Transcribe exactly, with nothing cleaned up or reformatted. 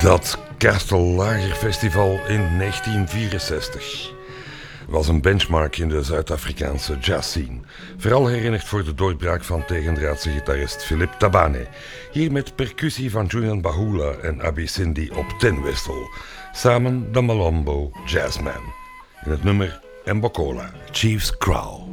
Dat Castle-Lagerfestival in negentien vierenzestig was een benchmark in de Zuid-Afrikaanse jazzscene. Vooral herinnerd voor de doorbraak van tegendraadse gitarist Philip Tabane. Hier met percussie van Julian Bahula en Abi Cindy op tinwissel. Samen de Malombo Jazzman. In het nummer Mbokola, Chief's Kraal.